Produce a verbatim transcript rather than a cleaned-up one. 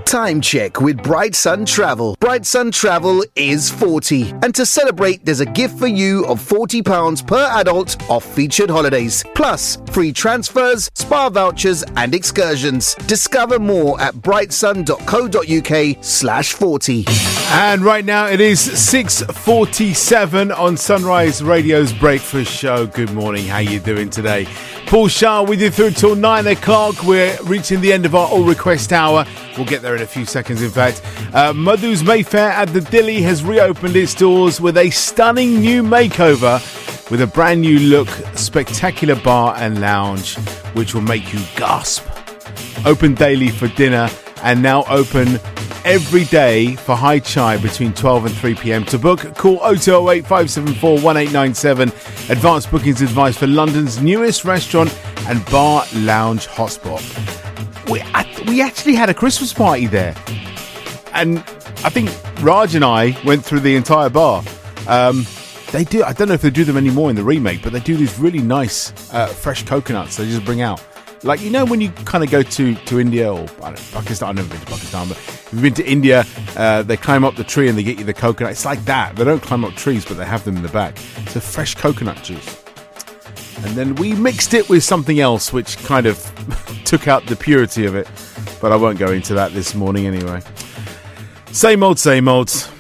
Time check with Bright Sun Travel. Bright Sun Travel is forty. And to celebrate, there's a gift for you of forty pounds per adult off featured holidays. Plus, free transfers, spa vouchers and excursions. Discover more at brightsun.co.uk slash 40. And right now it is six forty-seven on Sunrise Radio's Breakfast Show. Good morning. How you doing today? Paul Shah with you through till nine o'clock. We're reaching the end of our All Request Hour. We'll get there in a few seconds, in fact. Uh, Madhu's Mayfair at the Dilly has reopened its doors with a stunning new makeover with a brand new look, spectacular bar and lounge, which will make you gasp. Open daily for dinner and now open every day for high chai between twelve and three p.m. To book, call oh two oh eight, five seven four, one eight nine seven. Advanced bookings advice for London's newest restaurant and bar lounge hotspot. We, we actually had a Christmas party there. And I think Raj and I went through the entire bar. Um, they do, I don't know if they do them anymore in the remake, but they do these really nice uh, fresh coconuts they just bring out. Like, you know, when you kind of go to, to India or I don't know, Pakistan, I've never been to Pakistan, but if you've been to India, uh, they climb up the tree and they get you the coconut. It's like that. They don't climb up trees, but they have them in the back. It's a fresh coconut juice. And then we mixed it with something else, which kind of took out the purity of it. But I won't go into that this morning anyway. Same old, same old.